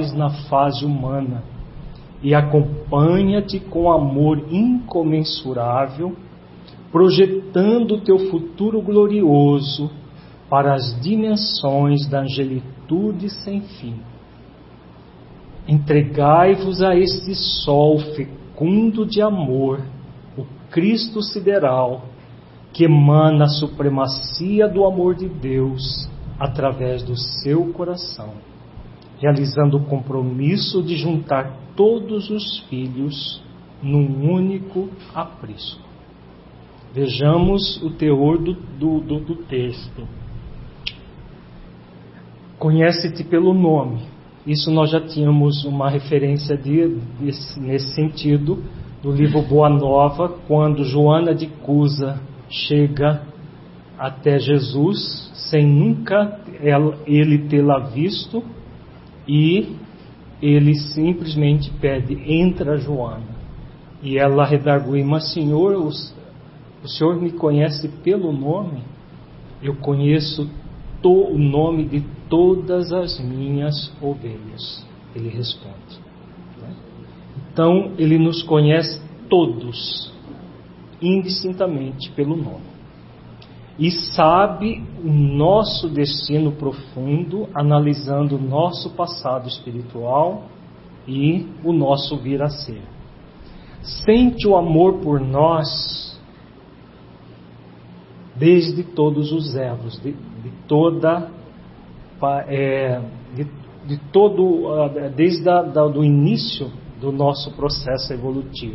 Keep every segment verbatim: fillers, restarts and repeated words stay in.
na fase humana e acompanha-te com amor incomensurável, projetando o teu futuro glorioso para as dimensões da angelitude sem fim. Entregai-vos a este sol fecundo de amor, o Cristo sideral, que emana a supremacia do amor de Deus através do seu coração, realizando o compromisso de juntar todos os filhos num único aprisco. Vejamos o teor do, do, do, do texto. Conhece-te pelo nome. Isso nós já tínhamos uma referência de, desse, nesse sentido do livro Boa Nova, quando Joana de Cusa chega até Jesus sem nunca ela, ele tê-la visto, e ele simplesmente pede: entra, Joana. E ela redargui: mas Senhor, os, o Senhor me conhece pelo nome? Eu conheço to, o nome de todas as minhas ovelhas. Ele responde. Então, ele nos conhece todos, indistintamente, pelo nome. E sabe o nosso destino profundo, analisando o nosso passado espiritual e o nosso vir a ser. Sente o amor por nós desde todos os erros, de, de toda, é, de, de todo, desde a, da, do início do nosso processo evolutivo.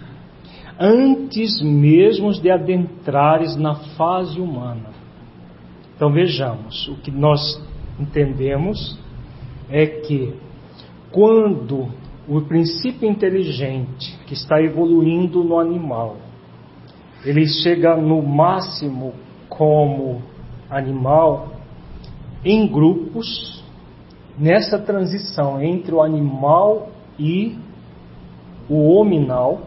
Antes mesmo de adentrares na fase humana. Então vejamos, o que nós entendemos é que quando o princípio inteligente que está evoluindo no animal, ele chega no máximo como animal, em grupos, nessa transição entre o animal e o hominal,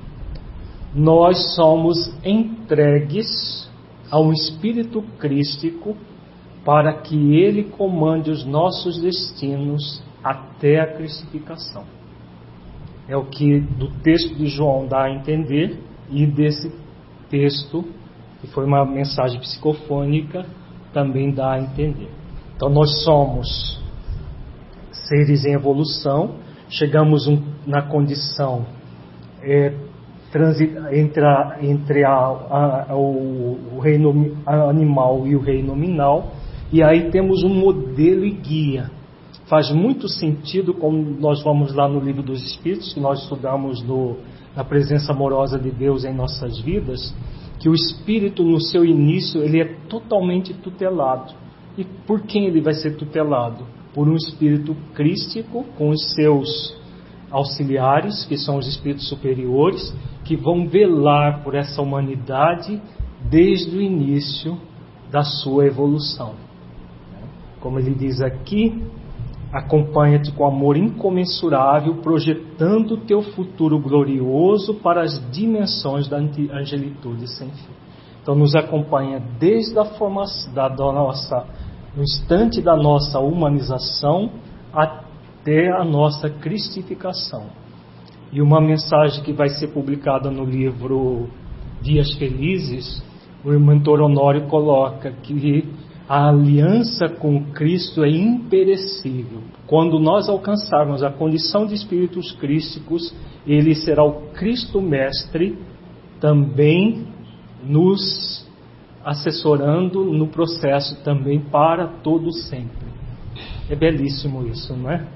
nós somos entregues a um espírito crístico para que ele comande os nossos destinos até a cristificação. É o que do texto de João dá a entender, e desse texto, que foi uma mensagem psicofônica, também dá a entender. Então nós somos seres em evolução, chegamos um, na condição é, transi, entre, a, entre a, a, o, o reino animal e o reino nominal, e aí temos um modelo e guia. Faz muito sentido, como nós vamos lá no Livro dos Espíritos, que nós estudamos no, na presença amorosa de Deus em nossas vidas, que o espírito no seu início ele é totalmente tutelado. E por quem ele vai ser tutelado? Por um espírito crístico com os seus auxiliares, que são os espíritos superiores, que vão velar por essa humanidade desde o início da sua evolução. Como ele diz aqui: acompanha-te com amor incomensurável, projetando o teu futuro glorioso para as dimensões da angelitude sem fim. Então nos acompanha desde a formação da, da nossa, no instante da nossa humanização até a nossa cristificação. E uma mensagem que vai ser publicada no livro Dias Felizes, o irmão Honório coloca que a aliança com Cristo é imperecível. Quando nós alcançarmos a condição de espíritos crísticos, ele será o Cristo Mestre, também nos assessorando no processo também para todo sempre. É belíssimo isso, não é?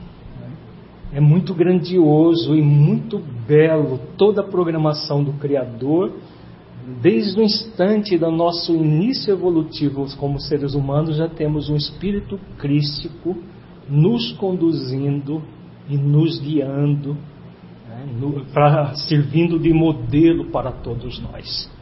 É muito grandioso e muito belo toda a programação do Criador. Desde o instante do nosso início evolutivo como seres humanos, já temos um espírito crístico nos conduzindo e nos guiando, né, no, pra, servindo de modelo para todos nós.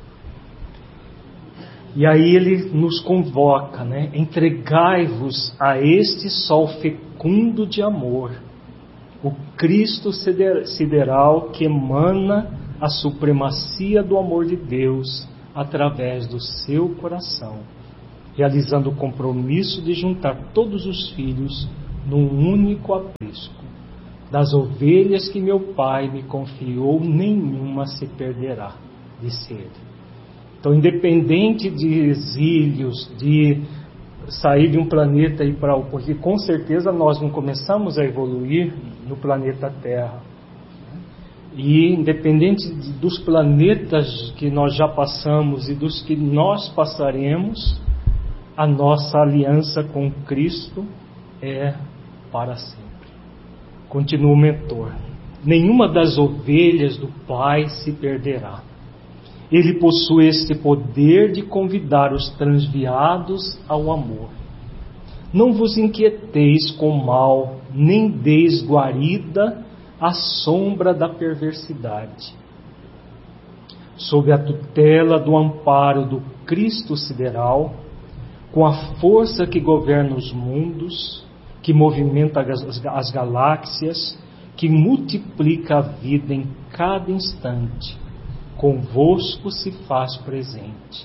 E aí ele nos convoca, né? Entregai-vos a este sol fecundo de amor, o Cristo sideral que emana a supremacia do amor de Deus através do seu coração, realizando o compromisso de juntar todos os filhos num único aprisco. Das ovelhas que meu Pai me confiou, nenhuma se perderá, disse ele. Então, independente de exílios, de sair de um planeta e ir para outro, porque com certeza nós não começamos a evoluir no planeta Terra. E independente de, dos planetas que nós já passamos e dos que nós passaremos, a nossa aliança com Cristo é para sempre. Continua o mentor. Nenhuma das ovelhas do Pai se perderá. Ele possui este poder de convidar os transviados ao amor. Não vos inquieteis com mal, nem deis guarida à sombra da perversidade. Sob a tutela do amparo do Cristo sideral, com a força que governa os mundos, que movimenta as, as galáxias, que multiplica a vida em cada instante, convosco se faz presente.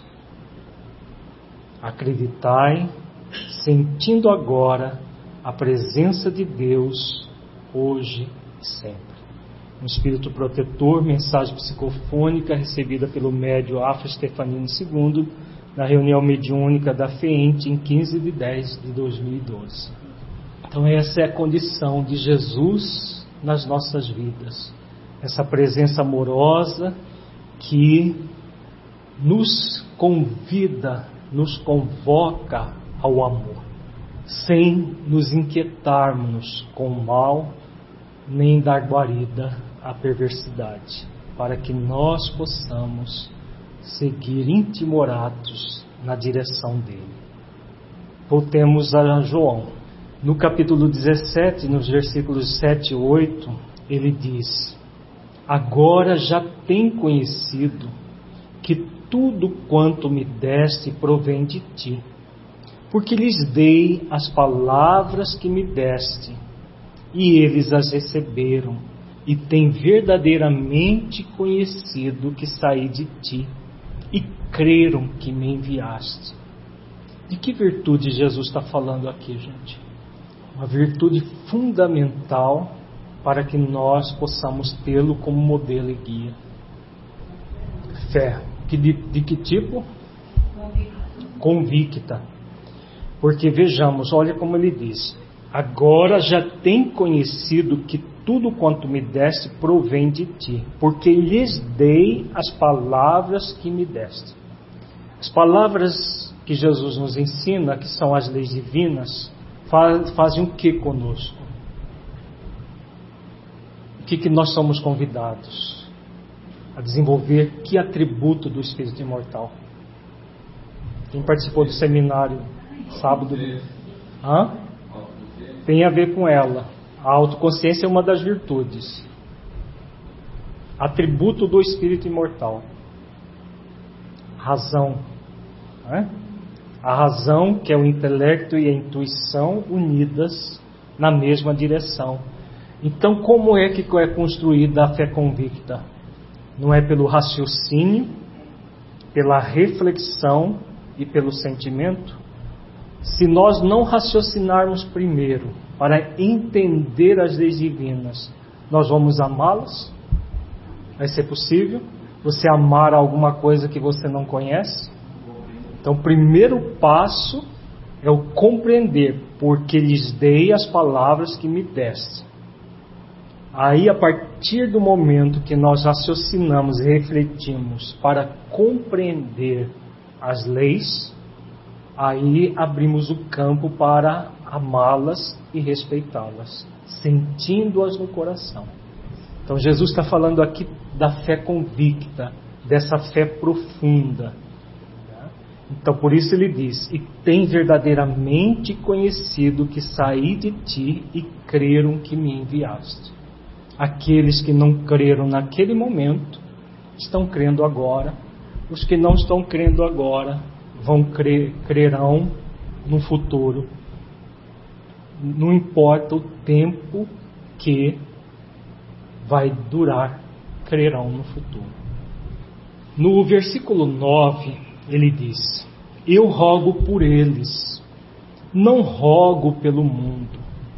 Acreditai, sentindo agora a presença de Deus, hoje e sempre. Um espírito protetor, mensagem psicofônica recebida pelo médium Afra Stefanini segundo, na reunião mediúnica da FEENTE em quinze de dez de dois mil e doze. Então essa é a condição de Jesus nas nossas vidas. Essa presença amorosa que nos convida, nos convoca ao amor, sem nos inquietarmos com o mal, nem dar guarida à perversidade, para que nós possamos seguir intimorados na direção dele. Voltemos a João. No capítulo dezessete, nos versículos sete e oito, ele diz: agora já tem conhecido que tudo quanto me deste provém de ti, porque lhes dei as palavras que me deste, e eles as receberam, e têm verdadeiramente conhecido que saí de ti, e creram que me enviaste. De que virtude Jesus está falando aqui, gente? Uma virtude fundamental para que nós possamos tê-lo como modelo e guia. Fé. Que de, de que tipo? Convicta. Convicta. Porque vejamos, olha como ele diz: agora já tem conhecido que tudo quanto me deste provém de ti, porque lhes dei as palavras que me deste. As palavras que Jesus nos ensina, que são as leis divinas, fazem o que conosco? O que, que nós somos convidados? A desenvolver que atributo do Espírito Imortal? Quem participou do seminário sábado? Hã? Tem a ver com ela. A autoconsciência é uma das virtudes. Atributo do Espírito Imortal. Razão. Né? A razão, que é o intelecto e a intuição unidas na mesma direção. Então, como é que é construída a fé convicta? Não é pelo raciocínio, pela reflexão e pelo sentimento? Se nós não raciocinarmos primeiro para entender as leis divinas, nós vamos amá-las? Vai ser possível? Você amar alguma coisa que você não conhece? Então, o primeiro passo é o compreender, porque lhes dei as palavras que me deste. Aí, a partir do momento que nós raciocinamos e refletimos para compreender as leis, aí abrimos o campo para amá-las e respeitá-las, sentindo-as no coração. Então, Jesus está falando aqui da fé convicta, dessa fé profunda. Então, por isso ele diz: e tem verdadeiramente conhecido que saí de ti e creram que me enviaste. Aqueles que não creram naquele momento, estão crendo agora. Os que não estão crendo agora, vão crer, crerão no futuro. Não importa o tempo que vai durar, crerão no futuro. No versículo nove, ele diz: eu rogo por eles, não rogo pelo mundo,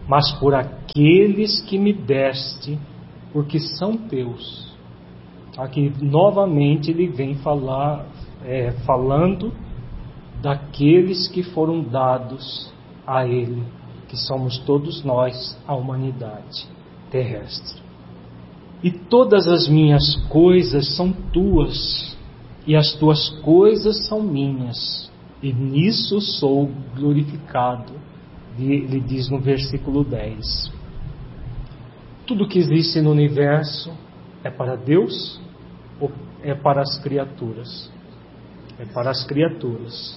mas por aqueles que me deste, porque são teus. Aqui novamente ele vem falar, é, falando daqueles que foram dados a ele, que somos todos nós, a humanidade terrestre. E todas as minhas coisas são tuas, e as tuas coisas são minhas, e nisso sou glorificado. Ele diz no versículo dez. Tudo que existe no universo é para Deus ou é para as criaturas? É para as criaturas.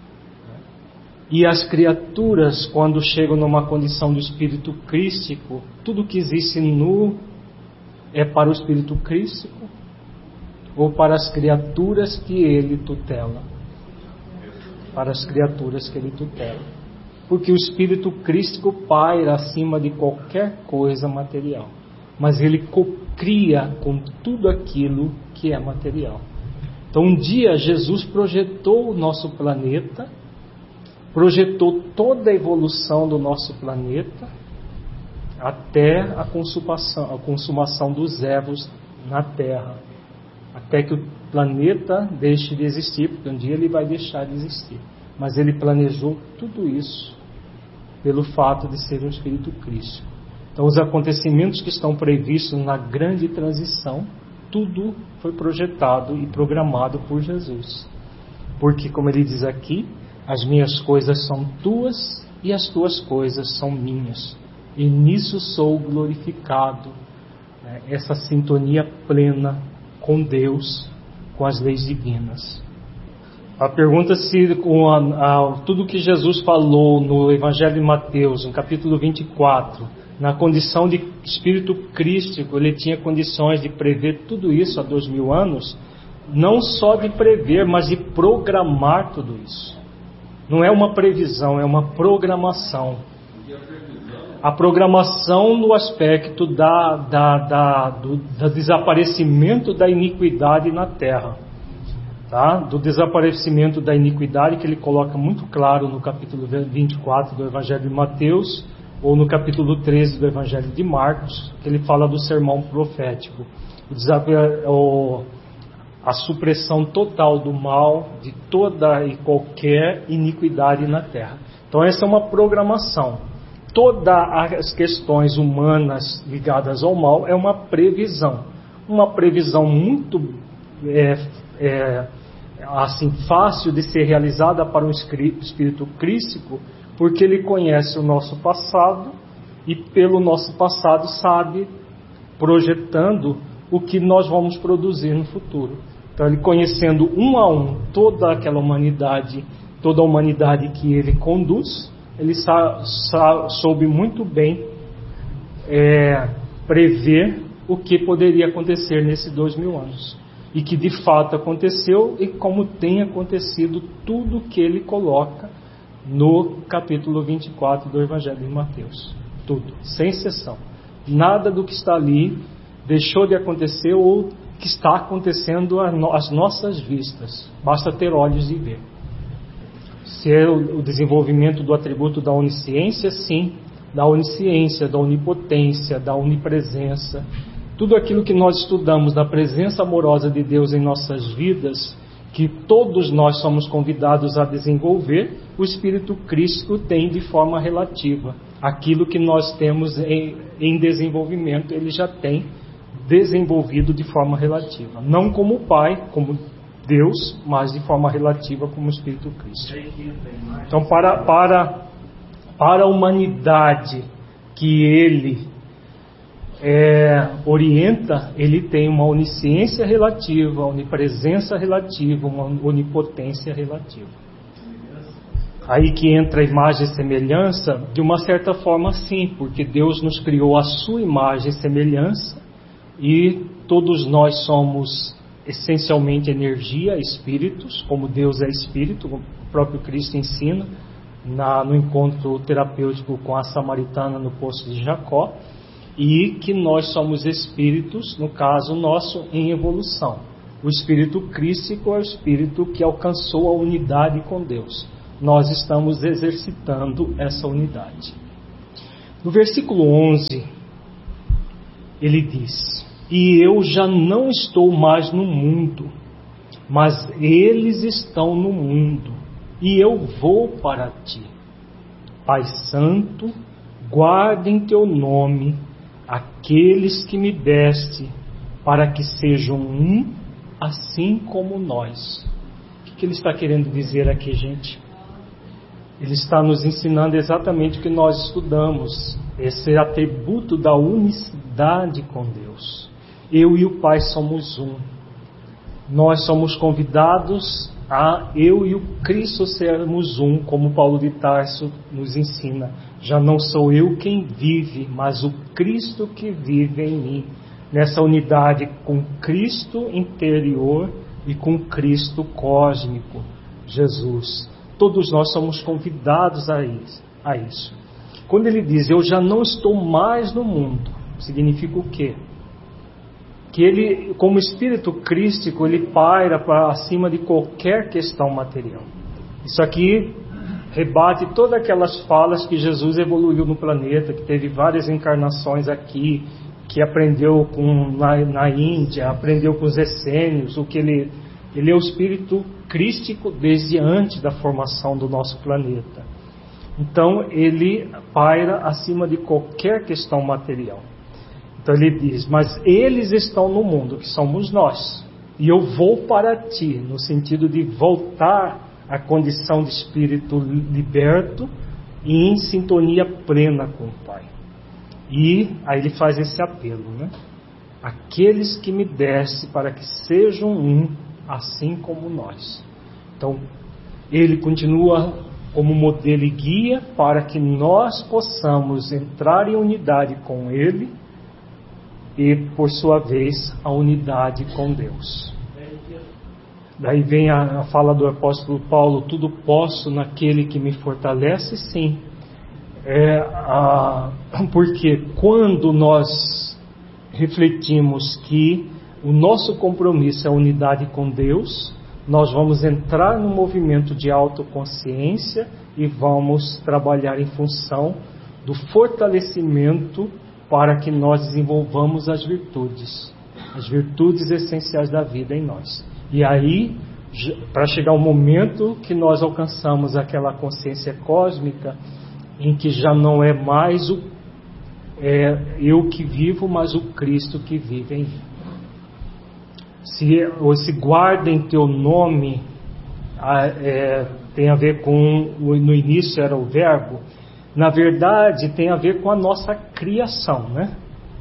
E as criaturas, quando chegam numa condição do espírito crístico, tudo que existe nu é para o espírito crístico ou para as criaturas que ele tutela? Para as criaturas que ele tutela. Porque o espírito crístico paira acima de qualquer coisa material, mas ele cocria com tudo aquilo que é material. Então um dia Jesus projetou o nosso planeta, projetou toda a evolução do nosso planeta até a consumação, a consumação dos evos na Terra, até que o planeta deixe de existir, porque um dia ele vai deixar de existir. Mas ele planejou tudo isso pelo fato de ser um espírito crístico. Então os acontecimentos que estão previstos na grande transição, tudo foi projetado e programado por Jesus. Porque, como ele diz aqui, as minhas coisas são tuas e as tuas coisas são minhas. E nisso sou glorificado. Essa sintonia plena com Deus, com as leis divinas. A pergunta se com a, a, tudo que Jesus falou no Evangelho de Mateus, no capítulo vinte e quatro, na condição de espírito crístico, ele tinha condições de prever tudo isso há dois mil anos, não só de prever, mas de programar tudo isso. Não é uma previsão, é uma programação. A programação no aspecto da, da, da, do, do desaparecimento da iniquidade na Terra. Tá? Do desaparecimento da iniquidade, que ele coloca muito claro no capítulo vinte e quatro do Evangelho de Mateus, ou no capítulo treze do Evangelho de Marcos, que ele fala do sermão profético. O, o, a supressão total do mal, de toda e qualquer iniquidade na Terra. Então essa é uma programação. Todas as questões humanas ligadas ao mal é uma previsão. Uma previsão muito é, é, assim, fácil de ser realizada para um espírito crístico, porque ele conhece o nosso passado e pelo nosso passado sabe, projetando o que nós vamos produzir no futuro. Então ele, conhecendo um a um toda aquela humanidade, toda a humanidade que ele conduz, ele sa- sa- soube muito bem é, prever o que poderia acontecer nesses dois mil anos. E que de fato aconteceu, e como tem acontecido tudo que ele coloca no capítulo vinte e quatro do Evangelho de Mateus. Tudo, sem exceção. Nada do que está ali deixou de acontecer ou que está acontecendo às nossas vistas. Basta ter olhos de ver. Se é o desenvolvimento do atributo da onisciência, sim, da onisciência, da onipotência, da onipresença. Tudo aquilo que nós estudamos da presença amorosa de Deus em nossas vidas, que todos nós somos convidados a desenvolver, o Espírito Crístico tem de forma relativa. Aquilo que nós temos em, em desenvolvimento, ele já tem desenvolvido de forma relativa. Não como o Pai, como Deus, mas de forma relativa como o Espírito Crístico. Então, para, para, para a humanidade que ele É, orienta, ele tem uma onisciência relativa, onipresença relativa, uma onipotência relativa. Aí que entra a imagem e semelhança, de uma certa forma sim, porque Deus nos criou a sua imagem e semelhança, e todos nós somos essencialmente energia, espíritos, como Deus é espírito, o próprio Cristo ensina na, no encontro terapêutico com a samaritana no poço de Jacó. E que nós somos espíritos, no caso nosso, em evolução. O espírito crístico é o espírito que alcançou a unidade com Deus. Nós estamos exercitando essa unidade. No versículo onze, ele diz: e eu já não estou mais no mundo, mas eles estão no mundo, e eu vou para ti. Pai Santo, guarda em teu nome aqueles que me deste, para que sejam um, assim como nós. O que ele está querendo dizer aqui, gente? Ele está nos ensinando exatamente o que nós estudamos, esse atributo da unicidade com Deus. Eu e o Pai somos um. Nós somos convidados a eu e o Cristo sermos um, como Paulo de Tarso nos ensina. Já não sou eu quem vive, mas o Cristo que vive em mim. Nessa unidade com Cristo interior e com Cristo cósmico, Jesus. Todos nós somos convidados a isso, a isso. Quando ele diz, eu já não estou mais no mundo, significa o quê? Que ele, como espírito crístico, ele paira para acima de qualquer questão material. Isso aqui rebate todas aquelas falas que Jesus evoluiu no planeta, que teve várias encarnações aqui, que aprendeu com, na, na Índia, aprendeu com os essênios, o que ele, ele é o espírito crístico desde antes da formação do nosso planeta. Então ele paira acima de qualquer questão material. Então ele diz, mas eles estão no mundo, que somos nós, e eu vou para ti, no sentido de voltar à condição de espírito liberto e em sintonia plena com o Pai. E aí ele faz esse apelo, né? Aqueles que me deste, para que sejam um, assim como nós. Então ele continua como modelo e guia para que nós possamos entrar em unidade com ele e, por sua vez, a unidade com Deus. Daí vem a, a fala do apóstolo Paulo, tudo posso naquele que me fortalece, sim. É, a, porque quando nós refletimos que o nosso compromisso é a unidade com Deus, nós vamos entrar no movimento de autoconsciência e vamos trabalhar em função do fortalecimento para que nós desenvolvamos as virtudes, as virtudes essenciais da vida em nós. E aí, para chegar ao momento que nós alcançamos aquela consciência cósmica, em que já não é mais o, é, eu que vivo, mas o Cristo que vive em mim. Se, ou se guarda em teu nome, é, tem a ver com, no início era o verbo, na verdade tem a ver com a nossa criação, né?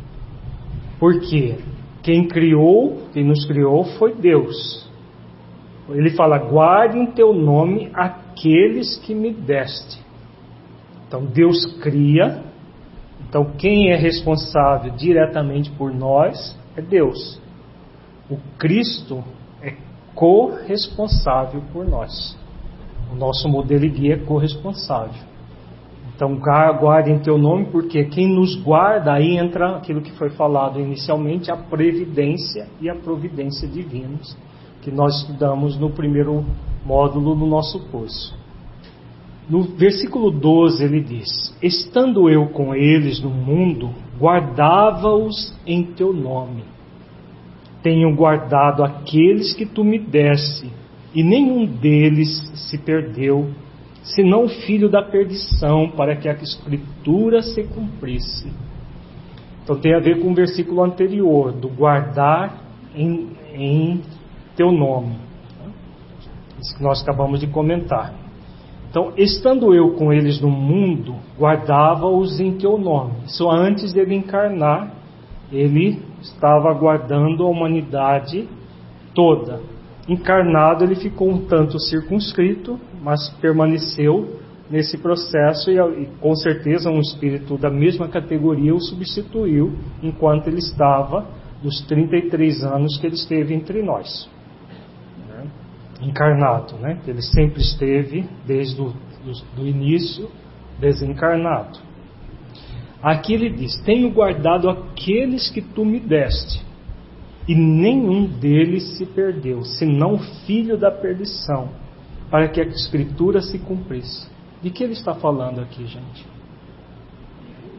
Porque quem criou, quem nos criou foi Deus. Ele fala, guarde em teu nome aqueles que me deste. Então Deus cria, então quem é responsável diretamente por nós é Deus. O Cristo é corresponsável por nós. O nosso modelo e guia é corresponsável. Então guarde em teu nome, porque quem nos guarda, aí entra aquilo que foi falado inicialmente, a previdência e a providência divinas, que nós estudamos no primeiro módulo do nosso curso. No versículo doze ele diz, estando eu com eles no mundo, guardava-os em teu nome. Tenho guardado aqueles que tu me deste, e nenhum deles se perdeu, senão o filho da perdição, para que a Escritura se cumprisse. Então tem a ver com o versículo anterior, do guardar em, em teu nome. Isso que nós acabamos de comentar. Então, estando eu com eles no mundo, guardava-os em teu nome. Isso antes dele encarnar, ele estava guardando a humanidade toda. Encarnado, ele ficou um tanto circunscrito, mas permaneceu nesse processo e, e com certeza um espírito da mesma categoria o substituiu enquanto ele estava nos trinta e três anos que ele esteve entre nós. Né? Encarnado, né? Ele sempre esteve desde o do, do início desencarnado. Aqui ele diz, tenho guardado aqueles que tu me deste, e nenhum deles se perdeu, senão o filho da perdição, para que a Escritura se cumprisse. De que ele está falando aqui, gente?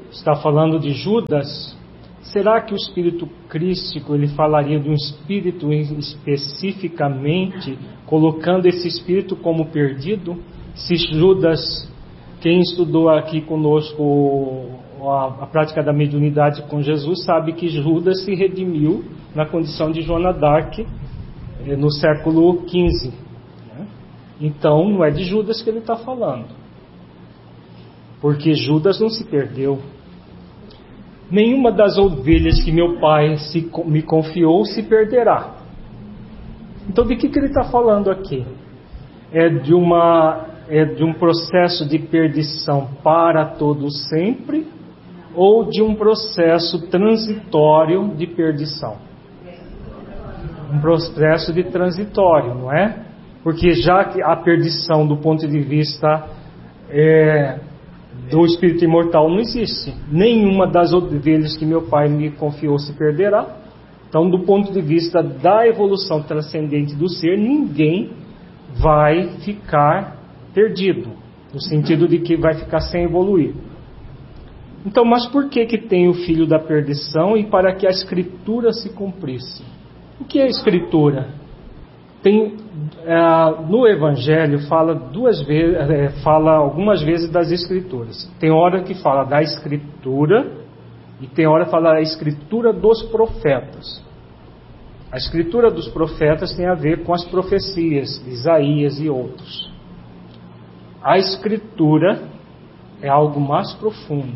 está falando de Judas, será que o espírito crístico ele falaria de um espírito especificamente, colocando esse espírito como perdido? Se Judas, quem estudou aqui conosco a, a prática da mediunidade com Jesus, sabe que Judas se redimiu na condição de Joana d'Arc no século quinze. Né? Então não é de Judas que ele está falando, porque Judas não se perdeu. Nenhuma das ovelhas que meu pai se, me confiou se perderá. Então de que, que ele está falando aqui? É de, uma, é de um processo de perdição para todo sempre, ou de um processo transitório de perdição? Um processo de transitório, não é? Porque já que a perdição do ponto de vista é, do espírito imortal não existe. Nenhuma das ovelhas que meu pai me confiou se perderá. Então, do ponto de vista da evolução transcendente do ser, ninguém vai ficar perdido, no sentido de que vai ficar sem evoluir. Então, mas por que que tem o filho da perdição? E para que a escritura se cumprisse. O que é a escritura? Tem, é, no Evangelho fala duas vezes, é, fala algumas vezes das escrituras. Tem hora que fala da escritura e tem hora que fala da escritura dos profetas. A escritura dos profetas tem a ver com as profecias de Isaías e outros. A escritura é algo mais profundo.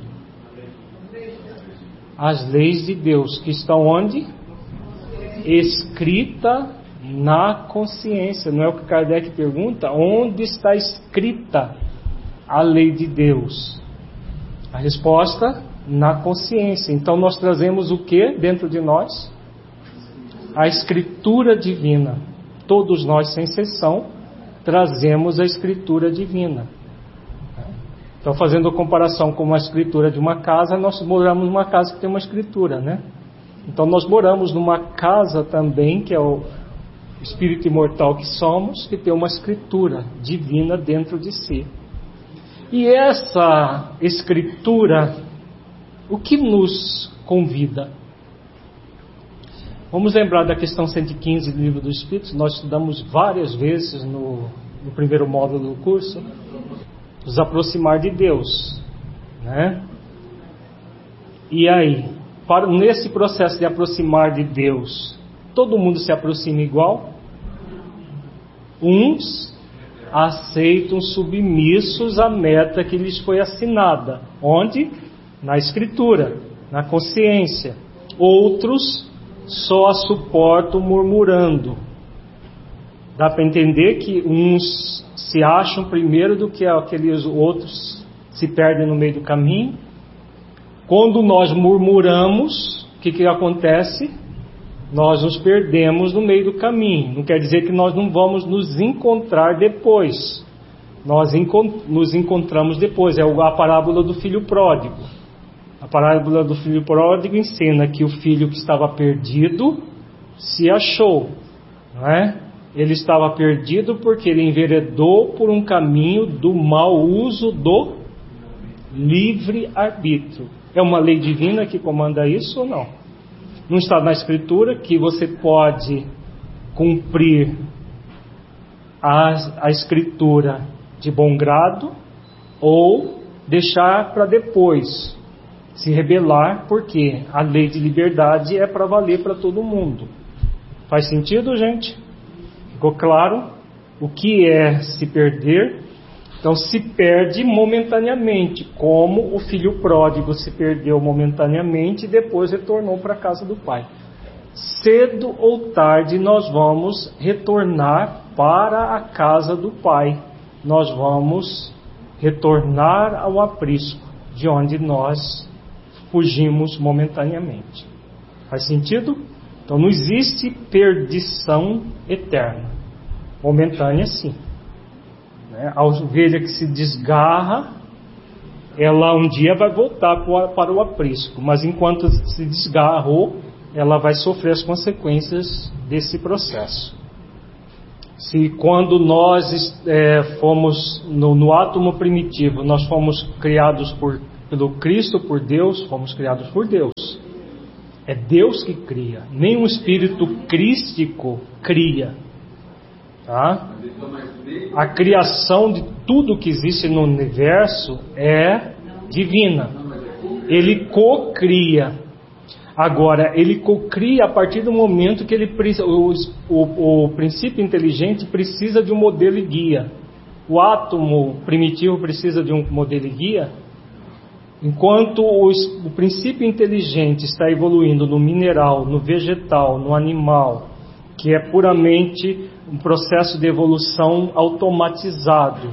As leis de Deus que estão onde? Escrita na consciência. Não é o que Kardec pergunta? Onde está escrita a lei de Deus? A resposta, na consciência. Então nós trazemos o que dentro de nós? A escritura divina. Todos nós, sem exceção, trazemos a escritura divina. Então, fazendo a comparação com uma escritura de uma casa, nós moramos numa casa que tem uma escritura, né? Então nós moramos numa casa também, que é o espírito imortal que somos, que tem uma escritura divina dentro de si. E essa escritura, o que nos convida? Vamos lembrar da questão cento e quinze do Livro dos Espíritos, nós estudamos várias vezes no, no primeiro módulo do curso, nos aproximar de Deus, né? E aí, para, nesse processo de aproximar de Deus, todo mundo se aproxima igual? Uns aceitam submissos à meta que lhes foi assinada. Onde? Na Escritura, na consciência. Outros só a suportam murmurando. Dá para entender que uns se acham primeiro do que aqueles outros se perdem no meio do caminho. Quando nós murmuramos, o que, que acontece? Nós nos perdemos no meio do caminho. Não quer dizer que nós não vamos nos encontrar depois. Nós encont- nos encontramos depois. É a parábola do filho pródigo. A parábola do filho pródigo ensina que o filho que estava perdido se achou, não é? Ele estava perdido porque ele enveredou por um caminho do mau uso do livre-arbítrio. É uma lei divina que comanda isso ou não? Não está na Escritura que você pode cumprir a, a Escritura de bom grado ou deixar para depois, se rebelar, porque a lei de liberdade é para valer para todo mundo. Faz sentido, gente? Ficou claro o que é se perder? Então se perde momentaneamente, como o filho pródigo se perdeu momentaneamente e depois retornou para a casa do pai. Cedo ou tarde nós vamos retornar para a casa do pai. Nós vamos retornar ao aprisco, de onde nós fugimos momentaneamente. Faz sentido? Então não existe perdição eterna. Momentânea sim. A ovelha que se desgarra, ela um dia vai voltar para o aprisco, mas enquanto se desgarrou, ela vai sofrer as consequências desse processo. Se quando nós é, fomos no, no átomo primitivo, nós fomos criados por, pelo Cristo, por Deus, fomos criados por Deus. É Deus que cria. Nenhum espírito crístico cria. Tá? A criação de tudo que existe no universo é divina. Ele co-cria. Agora, ele co-cria a partir do momento que ele, o, o, o princípio inteligente precisa de um modelo e guia. O átomo primitivo precisa de um modelo e guia. Enquanto o, o princípio inteligente está evoluindo no mineral, no vegetal, no animal, que é puramente um processo de evolução automatizado,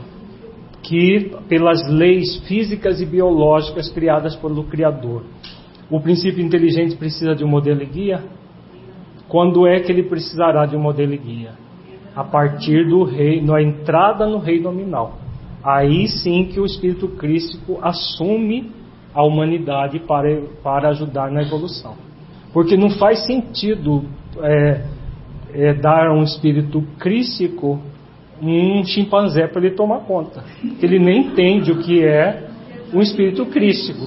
que pelas leis físicas e biológicas criadas pelo Criador. O princípio inteligente precisa de um modelo e guia? Quando é que ele precisará de um modelo e guia? A partir do reino, a entrada no reino nominal. Aí sim que o Espírito Crístico assume a humanidade para, para ajudar na evolução. Porque não faz sentido é, é, dar a um Espírito Crístico um chimpanzé para ele tomar conta. Ele nem entende o que é um Espírito Crístico.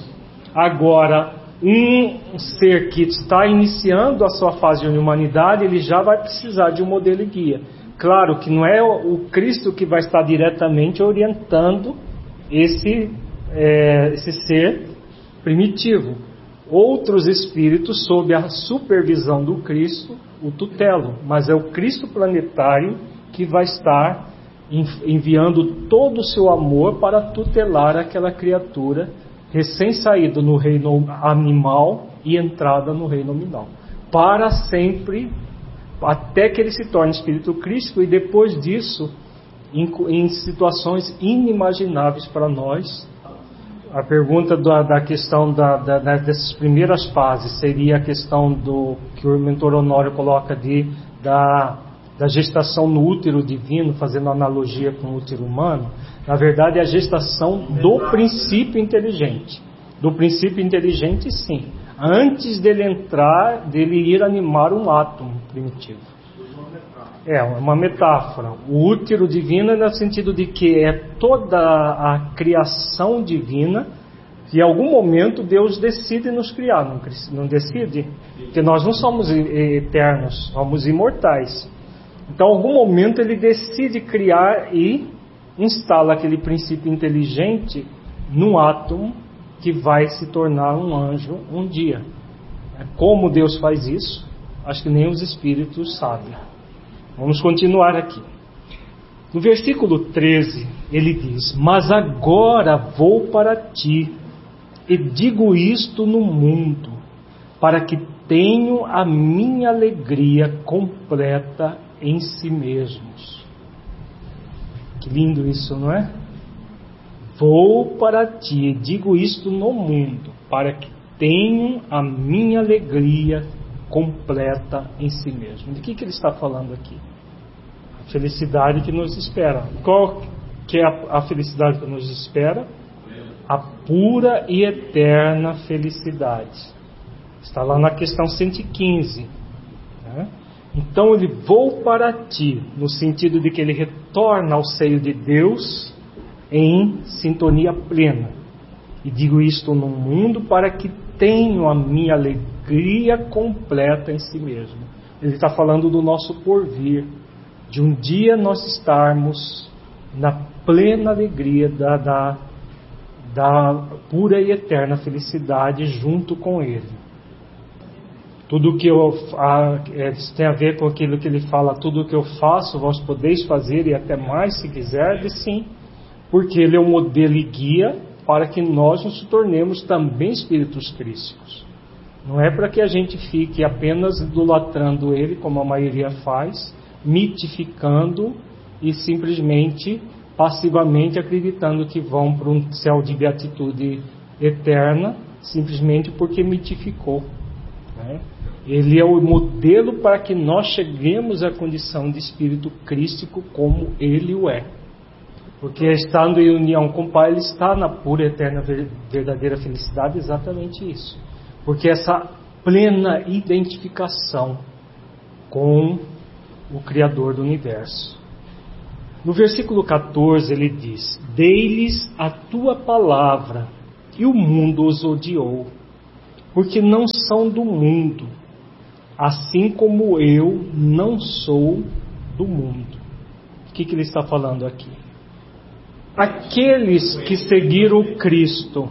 Agora, um ser que está iniciando a sua fase de humanidade, ele já vai precisar de um modelo e guia. Claro que não é o Cristo que vai estar diretamente orientando esse, é, esse ser primitivo. Outros espíritos, sob a supervisão do Cristo, o tutelam. Mas é o Cristo planetário que vai estar enviando todo o seu amor para tutelar aquela criatura recém-saída no reino animal e entrada no reino nominal. Para sempre, até que ele se torne espírito crístico, e depois disso, em, em situações inimagináveis para nós. A pergunta da, da questão da, da, dessas primeiras fases seria a questão do que o mentor Honório coloca de, da, da gestação no útero divino, fazendo analogia com o útero humano. Na verdade, é a gestação do princípio inteligente. Do princípio inteligente, sim. Antes dele entrar, dele ir animar um átomo primitivo. É uma metáfora. O útero divino é no sentido de que é toda a criação divina que em algum momento Deus decide nos criar. Não, não decide? Porque nós não somos eternos, somos imortais. Então, em algum momento ele decide criar e instala aquele princípio inteligente num átomo que vai se tornar um anjo um dia. Como Deus faz isso? Acho que nem os espíritos sabem. Vamos continuar aqui. No versículo treze, ele diz: mas agora vou para ti, e digo isto no mundo, para que tenham a minha alegria completa em si mesmos. Que lindo isso, não é? Vou para ti, e digo isto no mundo, para que tenham a minha alegria completa em si mesmo. De que, que ele está falando aqui? A felicidade que nos espera. Qual que é a, a felicidade que nos espera? A pura e eterna felicidade. Está lá na questão cento e quinze. Né? Então ele vou para ti, no sentido de que ele retorna ao seio de Deus em sintonia plena. E digo isto no mundo para que tenham a minha alegria completa em si mesmo. Ele está falando do nosso porvir, de um dia nós estarmos na plena alegria da, da, da pura e eterna felicidade junto com Ele. Tudo que eu a, é, tem a ver com aquilo que ele fala: tudo que eu faço vós podeis fazer e até mais se quiserdes, sim, porque Ele é o modelo e guia para que nós nos tornemos também espíritos crísticos. Não é para que a gente fique apenas idolatrando Ele, como a maioria faz, mitificando e simplesmente, passivamente acreditando que vão para um céu de beatitude eterna, simplesmente porque mitificou. Né? Ele é o modelo para que nós cheguemos à condição de espírito crístico como Ele o é. Porque estando em união com o Pai, ele está na pura, eterna, verdadeira felicidade, exatamente isso. Porque essa plena identificação com o Criador do Universo. No versículo catorze ele diz: dei-lhes a tua palavra, e o mundo os odiou, porque não são do mundo, assim como eu não sou do mundo. O que, que ele está falando aqui? Aqueles que seguiram Cristo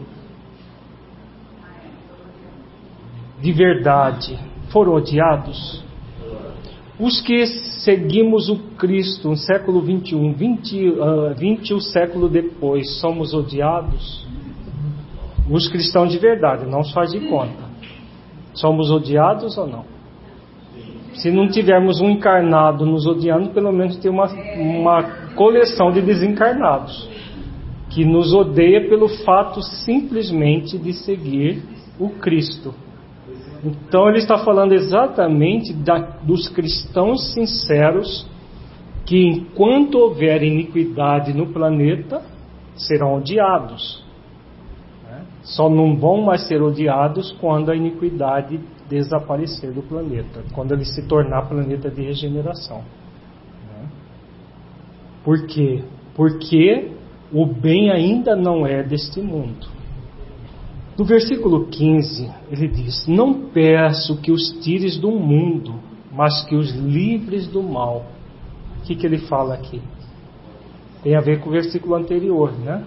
de verdade foram odiados? Os que seguimos o Cristo no século vinte e um, vinte, uh, vinte o século depois, somos odiados? Os cristãos de verdade, não se faz de conta. Somos odiados ou não? Se não tivermos um encarnado nos odiando, pelo menos tem uma, uma coleção de desencarnados que nos odeia pelo fato simplesmente de seguir o Cristo. Então ele está falando exatamente da, dos cristãos sinceros que, enquanto houver iniquidade no planeta, serão odiados. Né? Só não vão mais ser odiados quando a iniquidade desaparecer do planeta, quando ele se tornar planeta de regeneração. Né? Por quê? Porque o bem ainda não é deste mundo. No versículo quinze, ele diz: não peço que os tires do mundo, mas que os livres do mal. O que, que ele fala aqui? Tem a ver com o versículo anterior, né?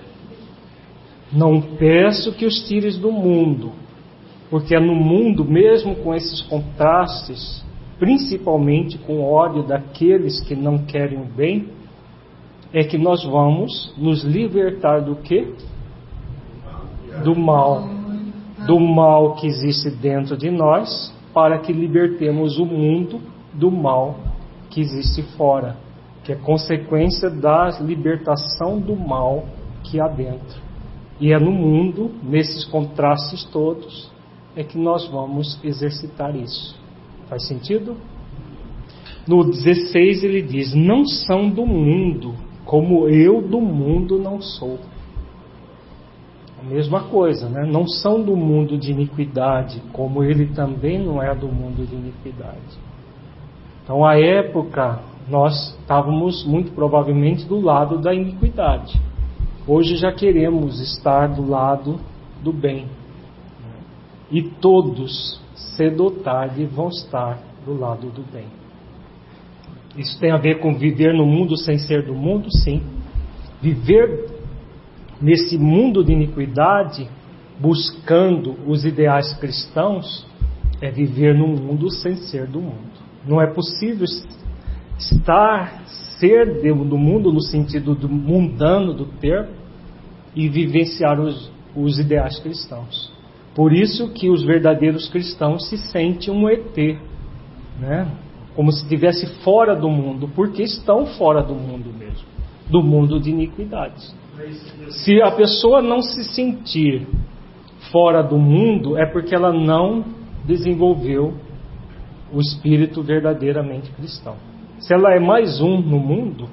Não peço que os tires do mundo, porque é no mundo, mesmo com esses contrastes, principalmente com o ódio daqueles que não querem o bem, é que nós vamos nos libertar do quê? Do mal. Do mal que existe dentro de nós, para que libertemos o mundo do mal que existe fora, que é consequência da libertação do mal que há dentro. E é no mundo, nesses contrastes todos, é que nós vamos exercitar isso. Faz sentido? No dezesseis ele diz: não são do mundo, como eu do mundo não sou. A mesma coisa, né? Não são do mundo de iniquidade, como ele também não é do mundo de iniquidade. Então, à época, nós estávamos muito provavelmente do lado da iniquidade. Hoje já queremos estar do lado do bem. E todos, cedo ou tarde, vão estar do lado do bem. Isso tem a ver com viver no mundo sem ser do mundo? Sim. Viver nesse mundo de iniquidade, buscando os ideais cristãos, é viver num mundo sem ser do mundo. Não é possível estar, ser do mundo no sentido do mundano do termo e vivenciar os, os ideais cristãos. Por isso que os verdadeiros cristãos se sentem um E T, né? Como se estivesse fora do mundo, porque estão fora do mundo mesmo, do mundo de iniquidades. Se a pessoa não se sentir fora do mundo, é porque ela não desenvolveu o espírito verdadeiramente cristão. Se ela é mais um no mundo,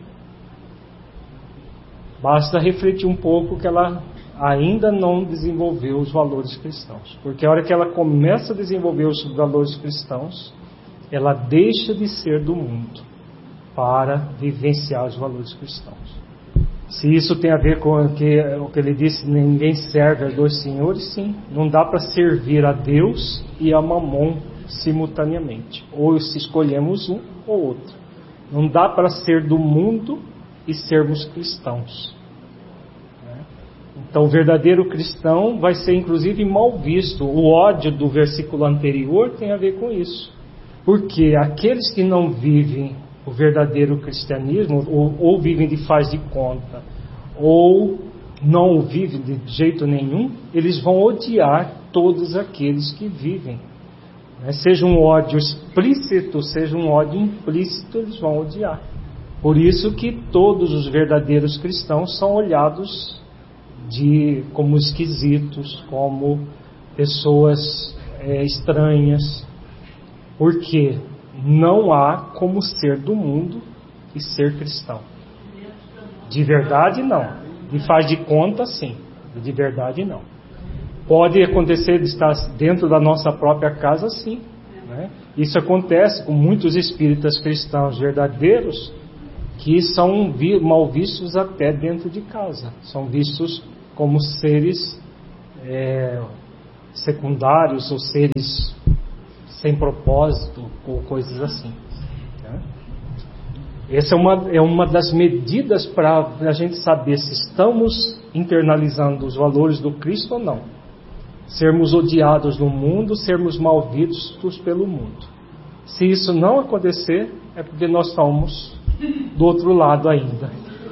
basta refletir um pouco que ela ainda não desenvolveu os valores cristãos. Porque a hora que ela começa a desenvolver os valores cristãos, ela deixa de ser do mundo para vivenciar os valores cristãos. Se isso tem a ver com o que, o que ele disse, ninguém serve a dois senhores, sim. Não dá para servir a Deus e a Mamon simultaneamente. Ou se escolhemos um ou outro. Não dá para ser do mundo e sermos cristãos. Então o verdadeiro cristão vai ser inclusive mal visto. O ódio do versículo anterior tem a ver com isso. Porque aqueles que não vivem o verdadeiro cristianismo, ou, ou vivem de faz de conta, ou não o vivem de jeito nenhum, eles vão odiar todos aqueles que vivem. Né? Seja um ódio explícito, seja um ódio implícito, eles vão odiar. Por isso que todos os verdadeiros cristãos são olhados de, como esquisitos, como pessoas é, estranhas. Por quê? Não há como ser do mundo e ser cristão. De verdade, não. De faz de conta, sim. De verdade, não. Pode acontecer de estar dentro da nossa própria casa, sim. Né? Isso acontece com muitos espíritas cristãos verdadeiros que são mal vistos até dentro de casa. São vistos como seres é, secundários ou seres sem propósito ou coisas assim. Né? Essa é uma, é uma das medidas para a gente saber se estamos internalizando os valores do Cristo ou não. Sermos odiados no mundo, sermos mal vistos pelo mundo. Se isso não acontecer, é porque nós estamos do outro lado ainda.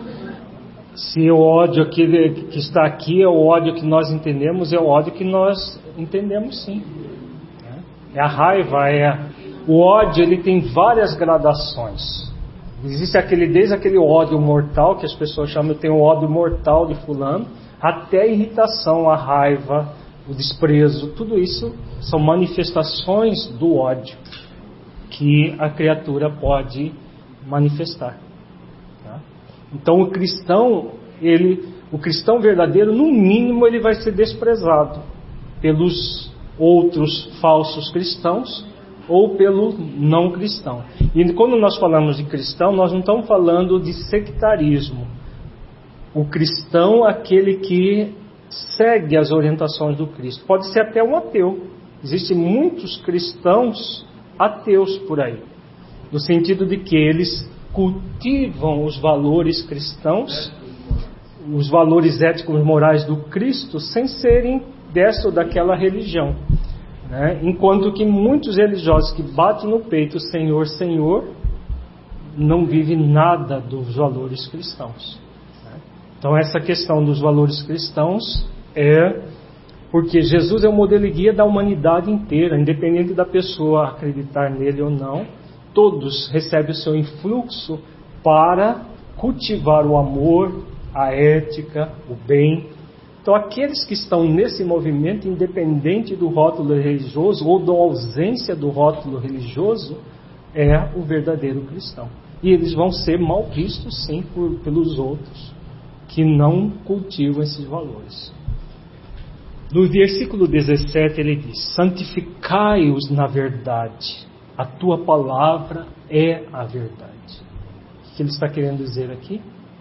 Se o ódio que, que está aqui é o ódio que nós entendemos, é o ódio que nós entendemos sim. É a raiva, é o ódio, ele tem várias gradações. Existe aquele, desde aquele ódio mortal, que as pessoas chamam, eu tenho o ódio mortal de fulano, até a irritação, a raiva, o desprezo, tudo isso são manifestações do ódio que a criatura pode manifestar. Tá? Então o cristão, ele, o cristão verdadeiro, no mínimo, ele vai ser desprezado pelos outros falsos cristãos ou pelo não cristão. E quando nós falamos de cristão, nós não estamos falando de sectarismo. O cristão é aquele que segue as orientações do Cristo. Pode ser até um ateu. Existem muitos cristãos ateus por aí, no sentido de que eles cultivam os valores cristãos, os valores éticos e morais do Cristo, sem serem dessa ou daquela religião, né? Enquanto que muitos religiosos que batem no peito Senhor, Senhor, não vivem nada dos valores cristãos, né? Então essa questão dos valores cristãos é porque Jesus é o modelo e guia da humanidade inteira, independente da pessoa acreditar nele ou não, todos recebem o seu influxo para cultivar o amor, a ética, o bem. Então aqueles que estão nesse movimento, independente do rótulo religioso ou da ausência do rótulo religioso, é o verdadeiro cristão. E eles vão ser mal vistos sim por, pelos outros que não cultivam esses valores. No versículo dezessete ele diz: santificai-os na verdade, a tua palavra é a verdade. O que ele está querendo dizer aqui?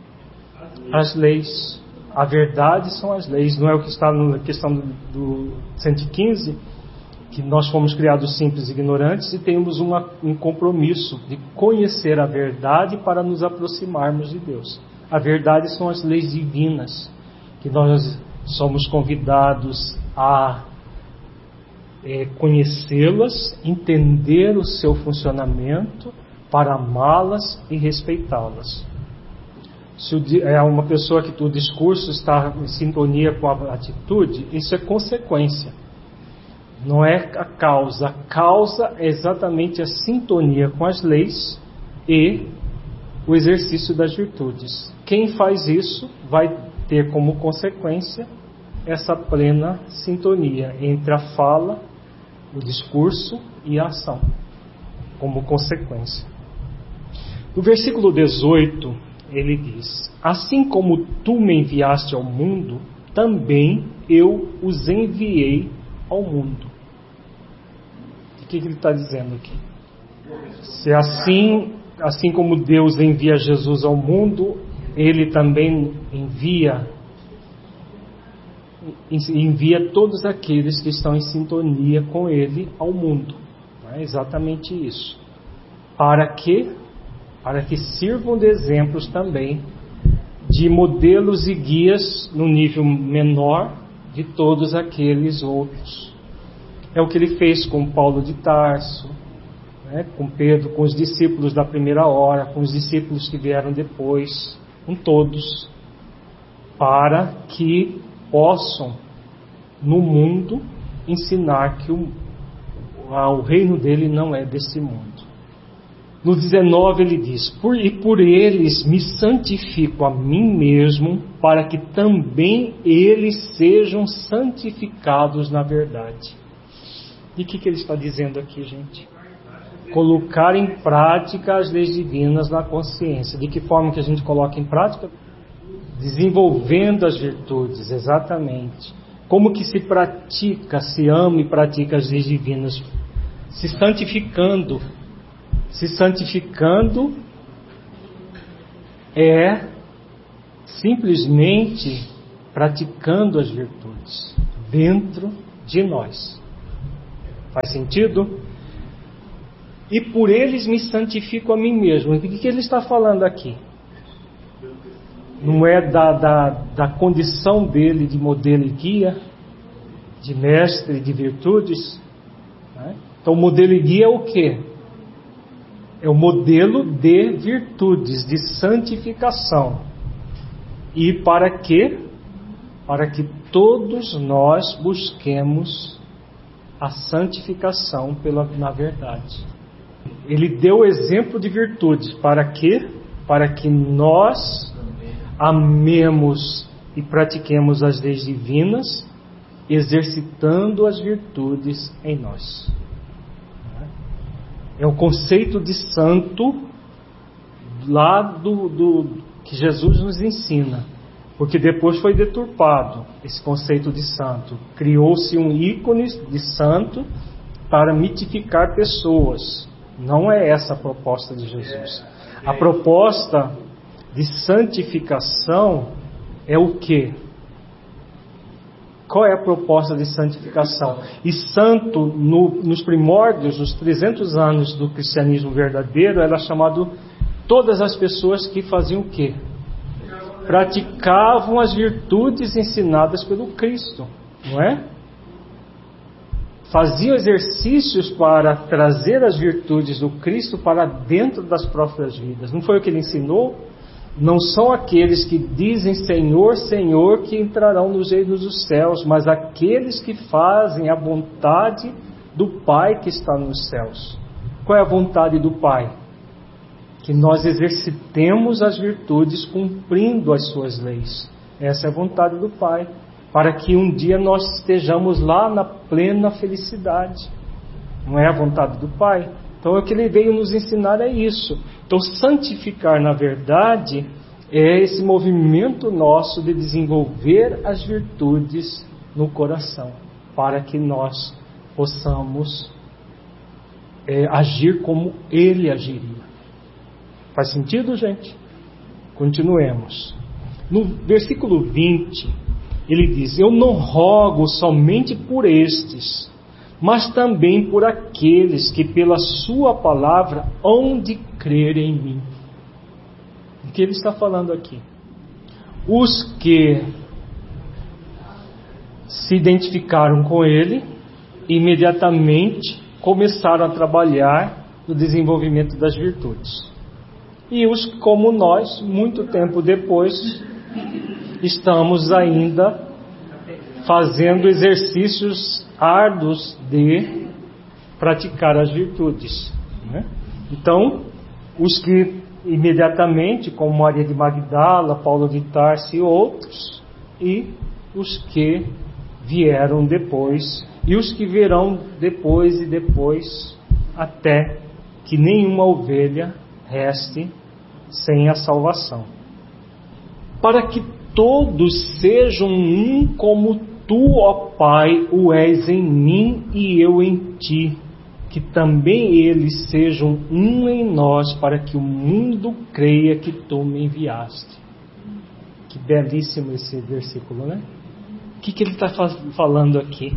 As leis. A verdade são as leis. Não é o que está na questão do, do cento e quinze, que nós fomos criados simples e ignorantes e temos uma, um compromisso de conhecer a verdade para nos aproximarmos de Deus. A verdade são as leis divinas, que nós somos convidados a é, conhecê-las, entender o seu funcionamento, para amá-las e respeitá-las. Se é uma pessoa que o discurso está em sintonia com a atitude, isso é consequência, não é a causa. A causa é exatamente a sintonia com as leis e o exercício das virtudes. Quem faz isso vai ter como consequência essa plena sintonia entre a fala, o discurso e a ação, como consequência. No versículo dezoito, ele diz: assim como tu me enviaste ao mundo, também eu os enviei ao mundo. O que ele está dizendo aqui? Se assim, assim como Deus envia Jesus ao mundo, ele também envia envia todos aqueles que estão em sintonia com ele ao mundo. É exatamente isso. Para que para que sirvam de exemplos também, de modelos e guias no nível menor de todos aqueles outros. É o que ele fez com Paulo de Tarso, né, com Pedro, com os discípulos da primeira hora, com os discípulos que vieram depois, com todos, para que possam, no mundo, ensinar que o, o reino dele não é desse mundo. No dezenove ele diz: por, e por eles me santifico a mim mesmo, para que também eles sejam santificados na verdade. E o que, que ele está dizendo aqui, gente? Colocar em prática as leis divinas na consciência. De que forma que a gente coloca em prática? Desenvolvendo as virtudes, exatamente. Como que se pratica, se ama e pratica as leis divinas? Se santificando. Se santificando é simplesmente praticando as virtudes, dentro de nós. Faz sentido? E por eles me santifico a mim mesmo. O que ele está falando aqui? Não é da, da, da condição dele de modelo e guia, de mestre de virtudes, né? Então o modelo e guia é o quê? É o modelo de virtudes, de santificação. E para quê? Para que todos nós busquemos a santificação pela, na verdade. Ele deu exemplo de virtudes. Para quê? Para que nós amemos e pratiquemos as leis divinas, exercitando as virtudes em nós. É o conceito de santo lá do, do que Jesus nos ensina, porque depois foi deturpado esse conceito de santo. Criou-se um ícone de santo para mitificar pessoas. Não é essa a proposta de Jesus. A proposta de santificação é o quê? Qual é a proposta de santificação? E santo, no, nos primórdios, nos trezentos anos do cristianismo verdadeiro, era chamado todas as pessoas que faziam o quê? Praticavam as virtudes ensinadas pelo Cristo, não é? Faziam exercícios para trazer as virtudes do Cristo para dentro das próprias vidas. Não foi o que ele ensinou? Não são aqueles que dizem Senhor, Senhor, que entrarão nos reinos dos céus, mas aqueles que fazem a vontade do Pai que está nos céus. Qual é a vontade do Pai? Que nós exercitemos as virtudes cumprindo as suas leis. Essa é a vontade do Pai, para que um dia nós estejamos lá na plena felicidade. Não é a vontade do Pai? Então, o que ele veio nos ensinar é isso. Então, santificar, na verdade, é esse movimento nosso de desenvolver as virtudes no coração, para que nós possamos é, agir como ele agiria. Faz sentido, gente? Continuemos. No versículo vinte, ele diz: eu não rogo somente por estes, mas também por aqueles que pela sua palavra hão de crer em mim. O que ele está falando aqui? Os que se identificaram com ele, imediatamente começaram a trabalhar no desenvolvimento das virtudes. E os como nós, muito tempo depois, estamos ainda fazendo exercícios árduos de praticar as virtudes, né? Então, os que imediatamente, como Maria de Magdala, Paulo de Tarso e outros, e os que vieram depois, e os que virão depois e depois, até que nenhuma ovelha reste sem a salvação. Para que todos sejam um como tu, ó Pai, o és em mim e eu em ti, que também eles sejam um em nós, para que o mundo creia que tu me enviaste. Que belíssimo esse versículo, né? O que, que ele está falando aqui?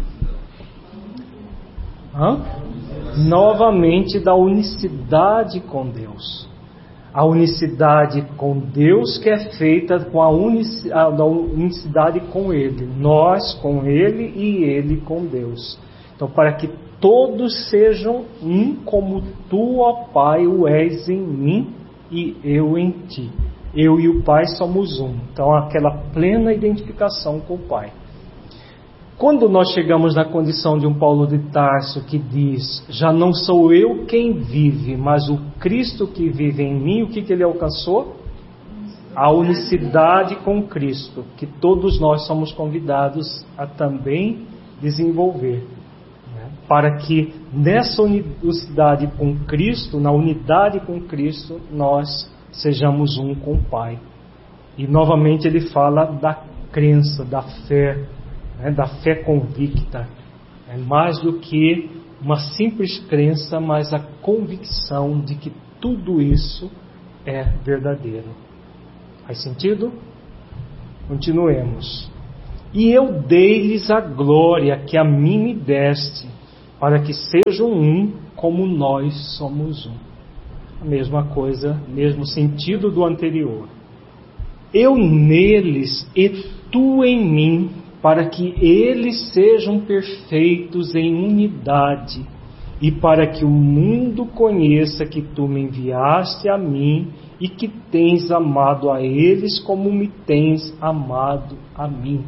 Hã? Novamente da unicidade com Deus. A unicidade com Deus que é feita com a, unici, a, a unicidade com Ele. Nós com Ele e Ele com Deus. Então, para que todos sejam um como tu, ó Pai, o és em mim e eu em ti. Eu e o Pai somos um. Então, aquela plena identificação com o Pai. Quando nós chegamos na condição de um Paulo de Tarso que diz: já não sou eu quem vive, mas o Cristo que vive em mim, o que, que ele alcançou? A unicidade com Cristo, que todos nós somos convidados a também desenvolver, né? Para que nessa unicidade com Cristo, na unidade com Cristo, nós sejamos um com o Pai. E novamente ele fala da crença, da fé, né, da fé convicta. É mais do que uma simples crença, mas a convicção de que tudo isso é verdadeiro. Faz sentido? Continuemos. E eu dei-lhes a glória que a mim me deste, para que sejam um como nós somos um. A mesma coisa, mesmo sentido do anterior. Eu neles e tu em mim, para que eles sejam perfeitos em unidade, e para que o mundo conheça que tu me enviaste a mim e que tens amado a eles como me tens amado a mim.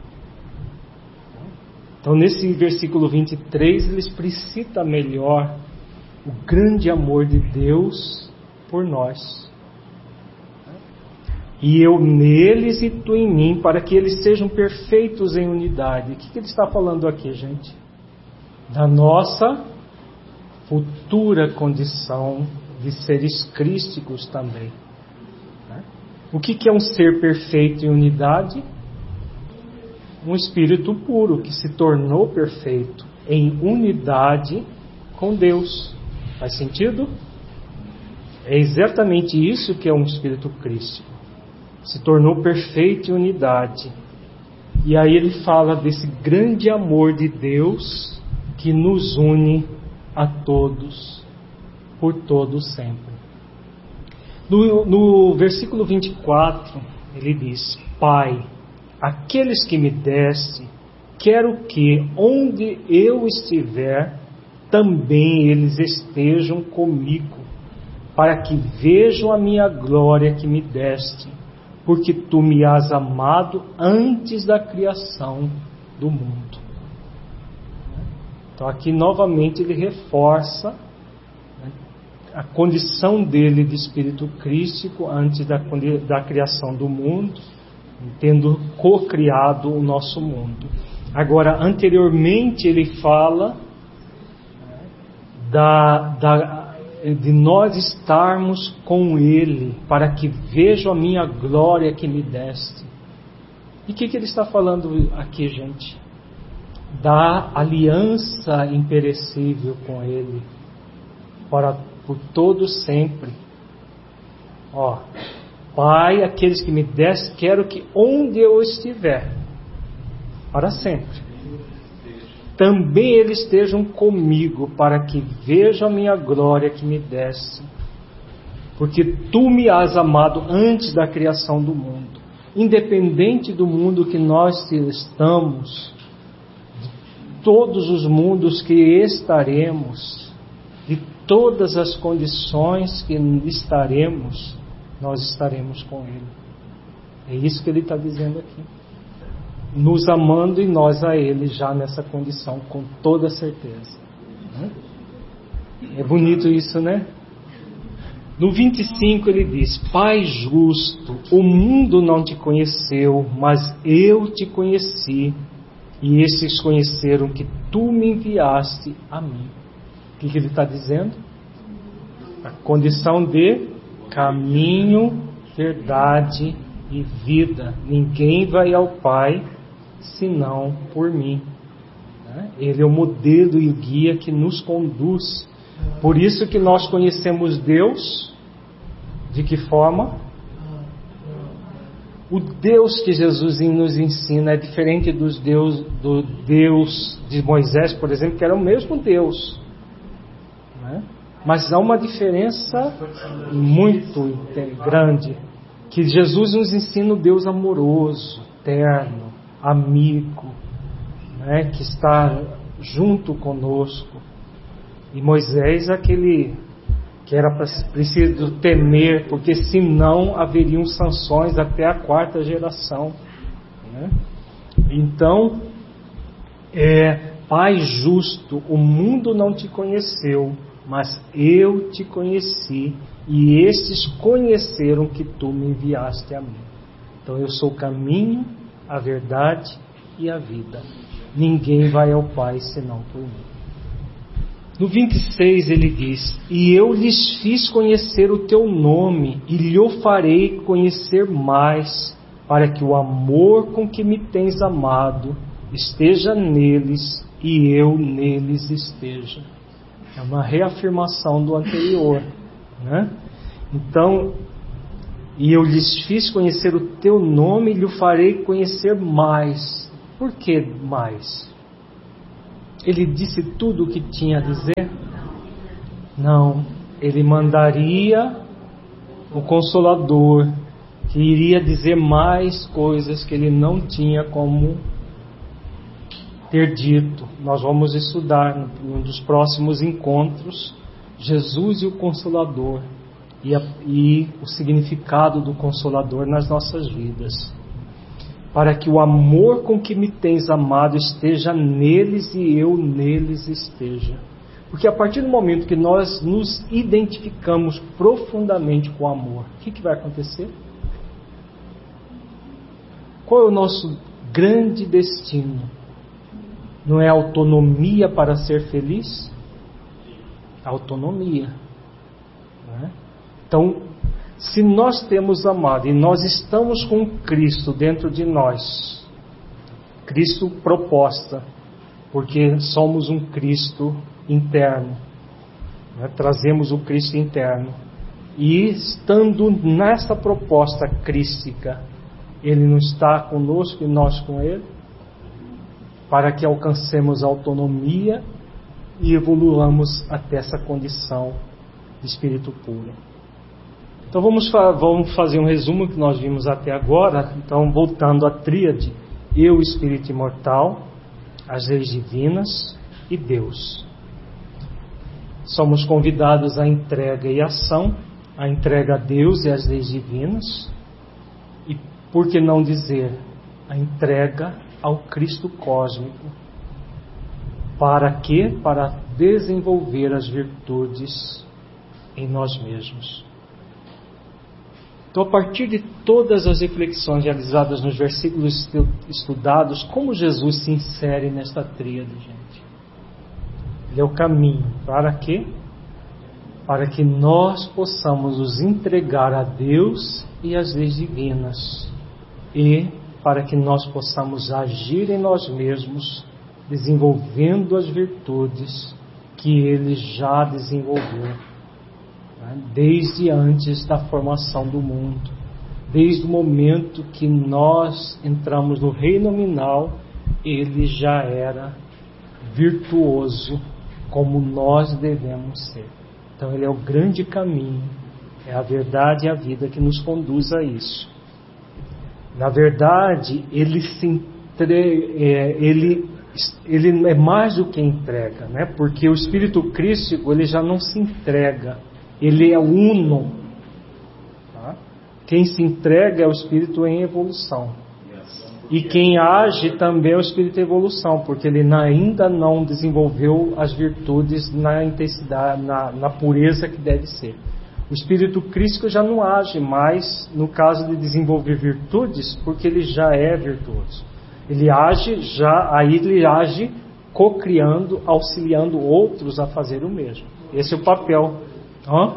Então, nesse versículo vinte e três, ele explicita melhor o grande amor de Deus por nós. E eu neles e tu em mim, para que eles sejam perfeitos em unidade. O que, que ele está falando aqui, gente? Da nossa futura condição de seres crísticos também. O que, que é um ser perfeito em unidade? Um espírito puro que se tornou perfeito em unidade com Deus. Faz sentido? É exatamente isso que é um espírito crístico. Se tornou perfeito em unidade. E aí ele fala desse grande amor de Deus que nos une a todos, por todos sempre. No, no versículo vinte e quatro, ele diz: Pai, aqueles que me deste, quero que, onde eu estiver, também eles estejam comigo, para que vejam a minha glória que me deste, porque tu me has amado antes da criação do mundo. Então aqui novamente ele reforça, né, a condição dele de espírito crístico antes da, da criação do mundo, tendo co-criado o nosso mundo. Agora, anteriormente ele fala da, da, de nós estarmos com ele, para que vejam a minha glória que me deste. E o que, que ele está falando aqui, gente? Da aliança imperecível com ele, para por todo sempre. Ó, Pai, aqueles que me deste, quero que onde eu estiver, para sempre, também eles estejam comigo, para que vejam a minha glória que me deste, porque tu me has amado antes da criação do mundo. Independente do mundo que nós estamos, de todos os mundos que estaremos, de todas as condições que estaremos, nós estaremos com Ele. É isso que Ele está dizendo aqui. Nos amando e nós a Ele já nessa condição, com toda certeza. É bonito isso, né? No vinte e cinco ele diz: Pai justo, o mundo não te conheceu, mas eu te conheci, e esses conheceram que tu me enviaste a mim. O que, que ele está dizendo? A condição de caminho, verdade e vida. Ninguém vai ao Pai senão por mim. Ele é o modelo e o guia que nos conduz. Por isso que nós conhecemos Deus. De que forma? O Deus que Jesus nos ensina é diferente dos Deus, do Deus de Moisés, por exemplo, que era o mesmo Deus. Né? Mas há uma diferença muito grande. Que Jesus nos ensina o Deus amoroso, terno, amigo, né? Que está junto conosco. E Moisés, aquele que era preciso temer, porque senão haveriam sanções até a quarta geração. Né? Então, é, Pai justo, o mundo não te conheceu, mas eu te conheci, e estes conheceram que tu me enviaste a mim. Então eu sou o caminho, a verdade e a vida. Ninguém vai ao Pai senão por mim. No vinte e seis ele diz: E eu lhes fiz conhecer o teu nome, e lhe farei conhecer mais, para que o amor com que me tens amado esteja neles, e eu neles esteja. É uma reafirmação do anterior, né? Então, e eu lhes fiz conhecer o teu nome, e lhe farei conhecer mais. por que mais? Ele disse tudo o que tinha a dizer? Não, ele mandaria o Consolador, que iria dizer mais coisas que ele não tinha como ter dito. Nós vamos estudar num dos próximos encontros Jesus e o Consolador e, a, e o significado do Consolador nas nossas vidas, para que o amor com que me tens amado esteja neles e eu neles esteja. Porque a partir do momento que nós nos identificamos profundamente com o amor, o que, que vai acontecer? Qual é o nosso grande destino? Não é autonomia para ser feliz? Autonomia. Não é? Então, se nós temos amado e nós estamos com Cristo dentro de nós, Cristo proposta, porque somos um Cristo interno, né? Trazemos o Cristo interno, e estando nessa proposta crística, Ele não está conosco e nós com Ele, para que alcancemos autonomia e evoluamos até essa condição de espírito puro. Então vamos, vamos fazer um resumo que nós vimos até agora. Então, voltando à tríade: eu, espírito imortal, as leis divinas e Deus. Somos convidados à entrega e ação, a entrega a Deus e às leis divinas, e por que não dizer a entrega ao Cristo cósmico. Para quê? Para desenvolver as virtudes em nós mesmos. Então, a partir de todas as reflexões realizadas nos versículos estudados, como Jesus se insere nesta tríade, gente? Ele é o caminho. Para quê? Para que nós possamos nos entregar a Deus e às leis divinas, e para que nós possamos agir em nós mesmos, desenvolvendo as virtudes que Ele já desenvolveu, né? Desde antes da formação do mundo, desde o momento que nós entramos no reino nominal, Ele já era virtuoso, como nós devemos ser. Então Ele é o grande caminho, é a verdade e a vida que nos conduz a isso. Na verdade, Ele se entre... é, ele, ele é mais do que entrega, né? Porque o Espírito Crístico, ele já não se entrega, ele é uno. Tá? Quem se entrega é o Espírito em evolução. E quem age também é o Espírito em evolução, porque ele ainda não desenvolveu as virtudes na intensidade, na, na pureza que deve ser. O Espírito Crístico já não age mais no caso de desenvolver virtudes, porque ele já é virtuoso. Ele age, já, aí ele age co-criando, auxiliando outros a fazer o mesmo. Esse é o papel. Hã?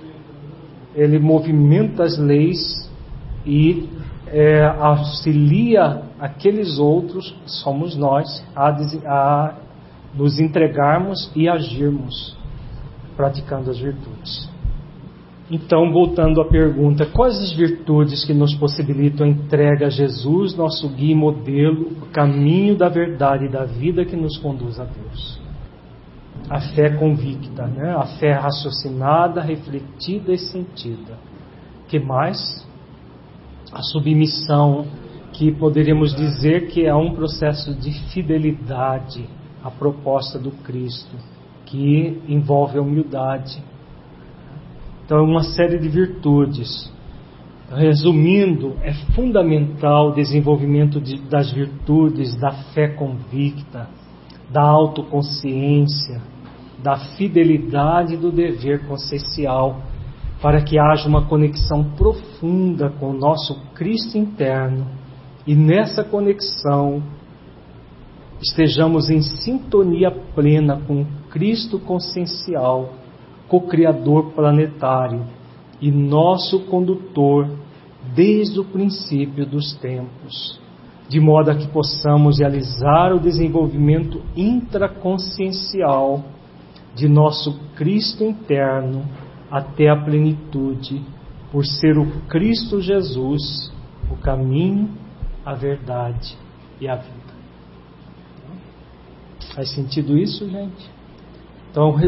Ele movimenta as leis e é, auxilia aqueles outros, somos nós, a, a nos entregarmos e agirmos praticando as virtudes. Então, voltando à pergunta, quais as virtudes que nos possibilitam a entrega a Jesus, nosso guia e modelo, o caminho da verdade e da vida que nos conduz a Deus? A fé convicta, né? A fé raciocinada, refletida e sentida. Que mais? A submissão, que poderíamos dizer que é um processo de fidelidade à proposta do Cristo, que envolve a humildade. Então, é uma série de virtudes. Resumindo, é fundamental o desenvolvimento de, das virtudes da fé convicta, da autoconsciência, da fidelidade e do dever consciencial, para que haja uma conexão profunda com o nosso Cristo interno, e nessa conexão estejamos em sintonia plena com o Cristo consciencial, co-criador planetário e nosso condutor desde o princípio dos tempos, de modo a que possamos realizar o desenvolvimento intraconsciencial de nosso Cristo interno até a plenitude, por ser o Cristo Jesus, o caminho, a verdade e a vida. Faz sentido isso, gente? Então,